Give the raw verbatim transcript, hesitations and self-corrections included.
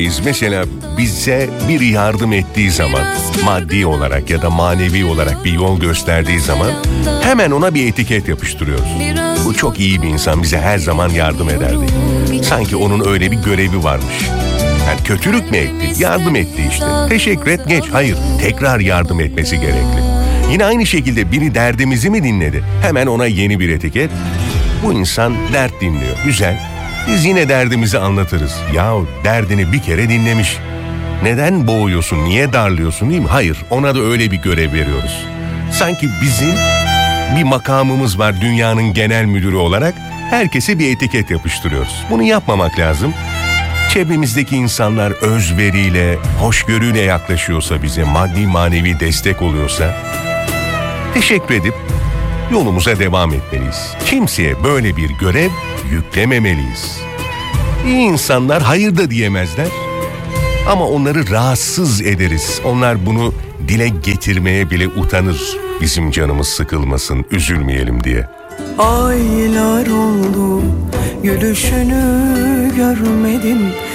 miyiz? Mesela bize biri yardım ettiği zaman, maddi olarak ya da manevi olarak bir yol gösterdiği zaman hemen ona bir etiket yapıştırıyoruz. Bu çok iyi bir insan, bize her zaman yardım ederdi. Sanki onun öyle bir görevi varmış. Yani kötülük mü etti? Yardım etti işte. Teşekkür et, geç. Hayır, tekrar yardım etmesi gerekli. Yine aynı şekilde biri derdimizi mi dinledi? Hemen ona yeni bir etiket. Bu insan dert dinliyor. Güzel. Biz yine derdimizi anlatırız. Yahu derdini bir kere dinlemiş. Neden boğuyorsun, niye darlıyorsun değil mi? Hayır, ona da öyle bir görev veriyoruz. Sanki bizim bir makamımız var dünyanın genel müdürü olarak. Herkese bir etiket yapıştırıyoruz. Bunu yapmamak lazım. Çevremizdeki insanlar özveriyle, hoşgörüyle yaklaşıyorsa bize, maddi manevi destek oluyorsa teşekkür edip yolumuza devam etmeliyiz. Kimseye böyle bir görev yüklememeliyiz. İyi insanlar hayır da diyemezler ama onları rahatsız ederiz. Onlar bunu dile getirmeye bile utanır. Bizim canımız sıkılmasın, üzülmeyelim diye. Aylar oldu, gülüşünü görmedim.